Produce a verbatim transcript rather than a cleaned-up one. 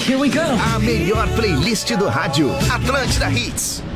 Here we go. A melhor playlist do rádio. Atlântida Hits.